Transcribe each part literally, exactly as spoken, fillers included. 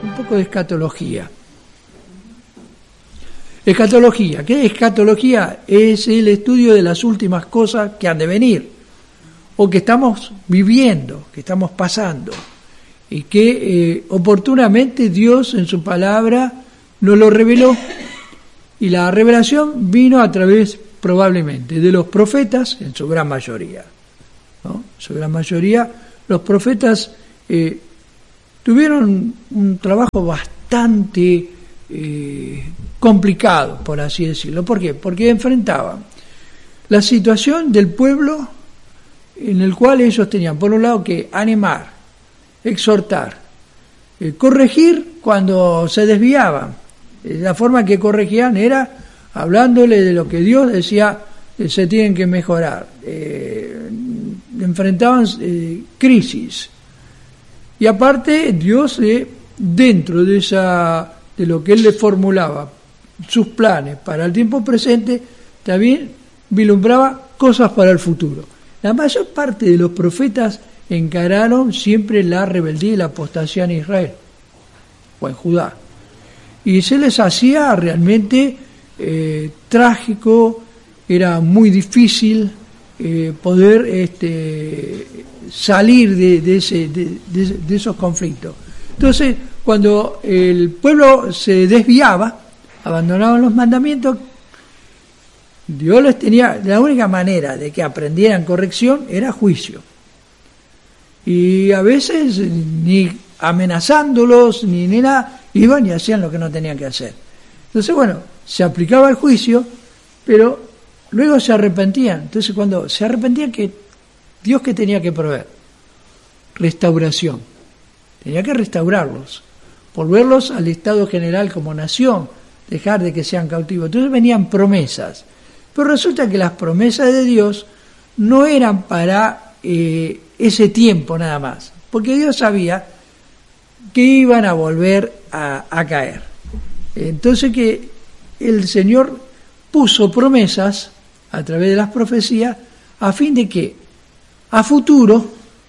un poco de escatología. Escatología. ¿Qué es escatología? Es el estudio de las últimas cosas que han de venir, o que estamos viviendo, que estamos pasando, y que eh, oportunamente Dios en su palabra nos lo reveló, y la revelación vino a través probablemente de los profetas en su gran mayoría, ¿no? En su gran mayoría los profetas eh, tuvieron un trabajo bastante eh, complicado, por así decirlo. ¿Por qué? Porque enfrentaban la situación del pueblo en el cual ellos tenían, por un lado, que animar, exhortar, eh, corregir cuando se desviaban. Eh, la forma que corregían era hablándole de lo que Dios decía, eh, se tienen que mejorar. Eh, enfrentaban eh, crisis. Y aparte, Dios, eh, dentro de esa de lo que Él le formulaba, sus planes para el tiempo presente, también vislumbraba cosas para el futuro. La mayor parte de los profetas encararon siempre la rebeldía y la apostasía en Israel, o en Judá. Y se les hacía realmente eh, trágico, era muy difícil eh, poder este, salir de, de, ese, de, de, de esos conflictos. Entonces, cuando el pueblo se desviaba, abandonaban los mandamientos, Dios les tenía, la única manera de que aprendieran corrección era juicio. Y a veces ni amenazándolos, ni, ni nada, iban y hacían lo que no tenían que hacer. Entonces, bueno, se aplicaba el juicio, pero luego se arrepentían. Entonces, cuando se arrepentían, ¿qué? Dios qué tenía que proveer? Restauración. Tenía que restaurarlos, volverlos al estado general como nación, dejar de que sean cautivos. Entonces venían promesas. Pero resulta que las promesas de Dios no eran para eh, ese tiempo nada más, porque Dios sabía que iban a volver a, a caer. Entonces que el Señor puso promesas a través de las profecías a fin de que a futuro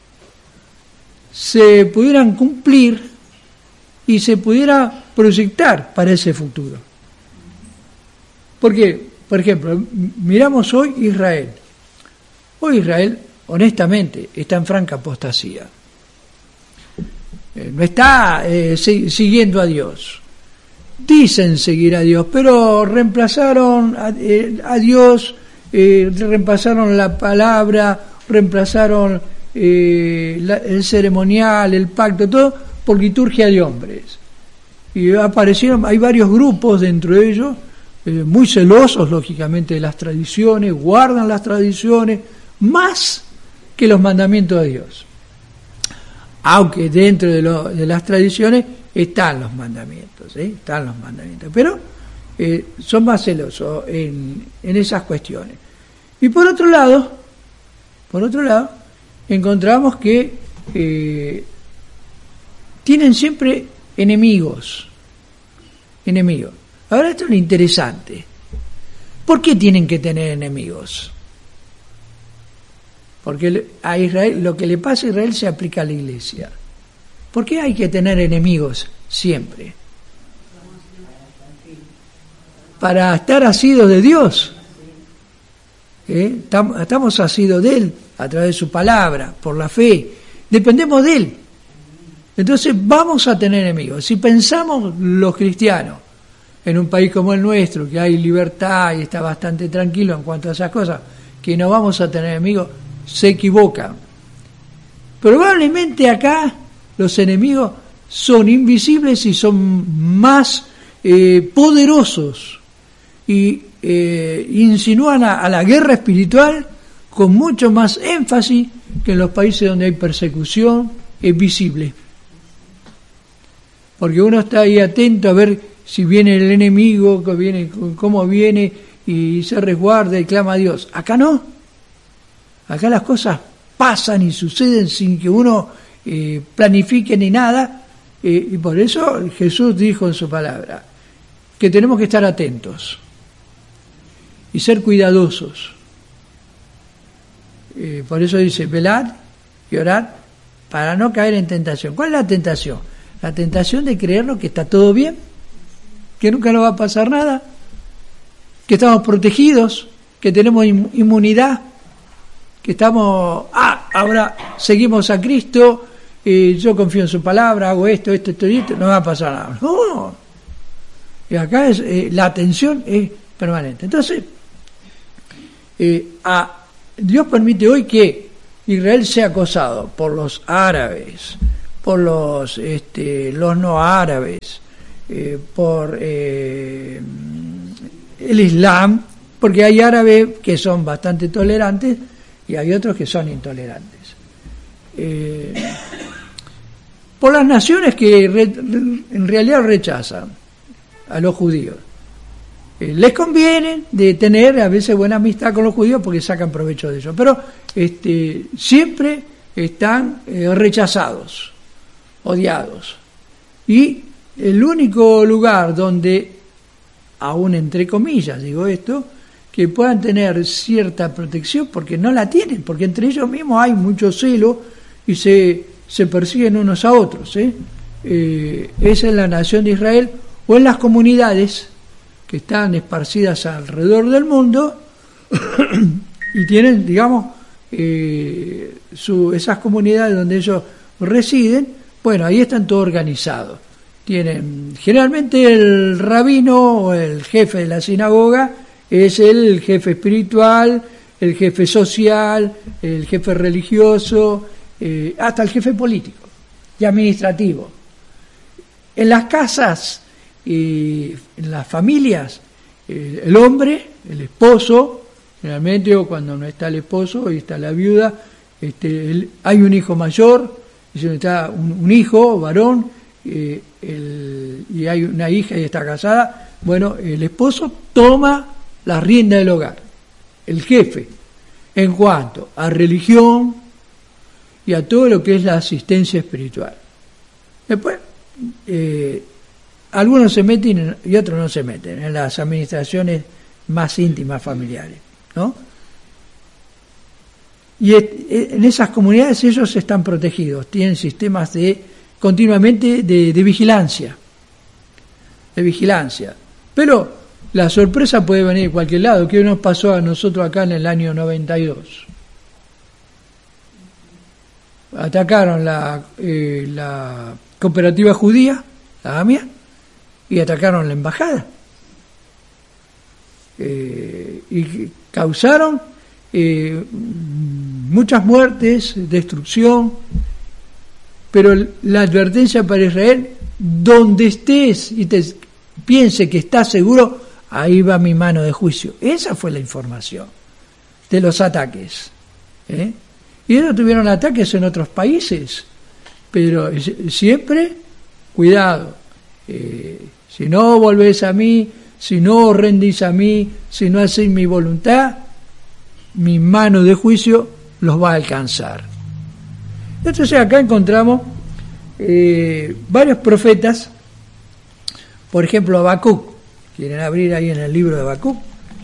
se pudieran cumplir y se pudiera proyectar para ese futuro. Porque, por ejemplo, miramos hoy Israel. Hoy Israel, honestamente, está en franca apostasía. Eh, no está eh, si, siguiendo a Dios. Dicen seguir a Dios, pero reemplazaron a, eh, a Dios, eh, reemplazaron la palabra, reemplazaron eh, la, el ceremonial, el pacto, todo por liturgia de hombres. Y aparecieron, hay varios grupos dentro de ellos, eh, muy celosos, lógicamente, de las tradiciones, guardan las tradiciones más que los mandamientos de Dios. Aunque dentro de, lo, de las tradiciones están los mandamientos, ¿sí? Están los mandamientos, pero eh, son más celosos en, en esas cuestiones. Y por otro lado, por otro lado, encontramos que eh, tienen siempre enemigos, enemigos. Ahora esto es lo interesante. ¿Por qué tienen que tener enemigos? Porque a Israel, lo que le pasa a Israel se aplica a la Iglesia. ¿Por qué hay que tener enemigos siempre? Para estar asidos de Dios. ¿Eh? Estamos asidos de Él a través de su palabra, por la fe. Dependemos de Él. Entonces vamos a tener enemigos. Si pensamos los cristianos en un país como el nuestro, que hay libertad y está bastante tranquilo en cuanto a esas cosas, que no vamos a tener enemigos, se equivocan. Probablemente acá los enemigos son invisibles y son más eh, poderosos y eh, insinúan a, a la guerra espiritual con mucho más énfasis que en los países donde hay persecución, es visible. Porque uno está ahí atento a ver si viene el enemigo, que viene, cómo viene, y se resguarda y clama a Dios. Acá no. Acá las cosas pasan y suceden sin que uno eh, planifique ni nada. Eh, y por eso Jesús dijo en su palabra que tenemos que estar atentos y ser cuidadosos. Eh, por eso dice, velad y orad para no caer en tentación. ¿Cuál es la tentación? la tentación de creernos que está todo bien, que nunca nos va a pasar nada, que estamos protegidos, que tenemos inmunidad, que estamos, ah, ahora seguimos a Cristo, eh, yo confío en su palabra, hago esto, esto, esto, esto, no me va a pasar nada. No. Y acá es, eh, la tensión es permanente. Entonces, eh, a, Dios permite hoy que Israel sea acosado por los árabes, por los, este, los no árabes, eh, por eh, el Islam, porque hay árabes que son bastante tolerantes y hay otros que son intolerantes. Eh, por las naciones que re, en realidad rechazan a los judíos. Eh, les conviene de tener a veces buena amistad con los judíos porque sacan provecho de ello, pero este, siempre están eh, rechazados, odiados. Y el único lugar donde, aún entre comillas digo esto, que puedan tener cierta protección, porque no la tienen, porque entre ellos mismos hay mucho celo y se, se persiguen unos a otros, ¿eh? Eh, es en la nación de Israel o en las comunidades que están esparcidas alrededor del mundo y tienen, digamos, eh, su, esas comunidades donde ellos residen, bueno, ahí están todos organizados. Tienen, generalmente el rabino o el jefe de la sinagoga es el jefe espiritual, el jefe social, el jefe religioso, eh, hasta el jefe político y administrativo. En las casas y en las familias, eh, el hombre, el esposo, generalmente, o cuando no está el esposo y está la viuda, este, el, hay un hijo mayor, y si no está un, un hijo varón, eh, el, y hay una hija y está casada, bueno, el esposo toma la rienda del hogar, el jefe, en cuanto a religión y a todo lo que es la asistencia espiritual. Después, eh, algunos se meten y otros no se meten en las administraciones más íntimas familiares, ¿no? Y en esas comunidades ellos están protegidos, tienen sistemas de continuamente de, de vigilancia, de vigilancia. Pero la sorpresa puede venir de cualquier lado. ¿Qué nos pasó a nosotros acá en el año noventa y dos? Atacaron la, eh, la cooperativa judía, la A M I A, y atacaron la embajada. Eh, y causaron eh, muchas muertes, destrucción, pero la advertencia para Israel, donde estés y te piense que estás seguro, ahí va mi mano de juicio. Esa fue la información de los ataques. ¿eh? Y ellos tuvieron ataques en otros países, pero siempre, cuidado, eh, si no volvés a mí, si no os rendís a mí, si no hacéis mi voluntad, mi mano de juicio los va a alcanzar. Entonces acá encontramos eh, varios profetas, por ejemplo Habacuc. ¿Quieren abrir ahí en el libro de Habacuc?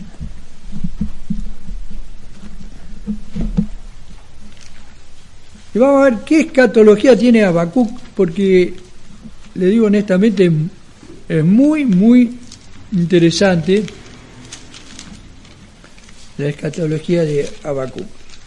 Y vamos a ver qué escatología tiene Habacuc, porque le digo honestamente, es muy, muy interesante la escatología de Habacuc.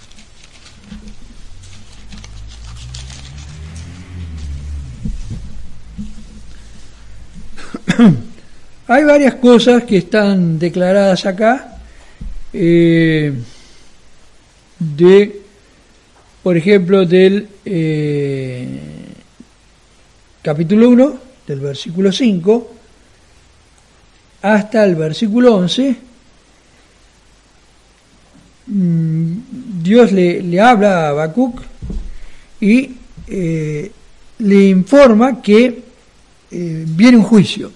Hay varias cosas que están declaradas acá, eh, de, por ejemplo, del eh, capítulo uno, del versículo cinco, hasta el versículo once. Dios le, le habla a Habacuc y eh, le informa que eh, viene un juicio.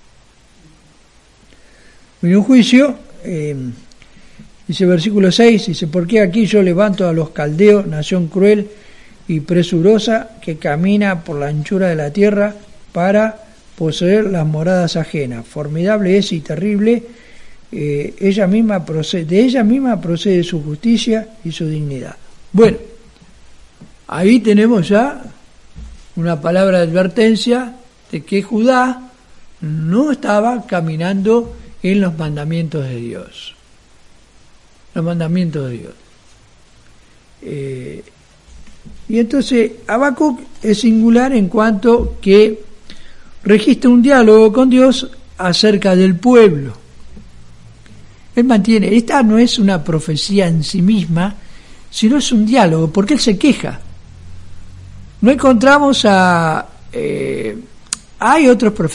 Viene un juicio, eh, dice versículo seis, dice, ¿por qué aquí yo levanto a los caldeos, nación cruel y presurosa, que camina por la anchura de la tierra para poseer las moradas ajenas? Formidable es y terrible, eh, ella misma procede, de ella misma procede su justicia y su dignidad. Bueno, ahí tenemos ya una palabra de advertencia de que Judá no estaba caminando en los mandamientos de Dios. Los mandamientos de Dios. Eh, y entonces Habacuc es singular en cuanto que registra un diálogo con Dios acerca del pueblo. Él mantiene, esta no es una profecía en sí misma, sino es un diálogo, porque él se queja. No encontramos a... Eh, hay otros profetas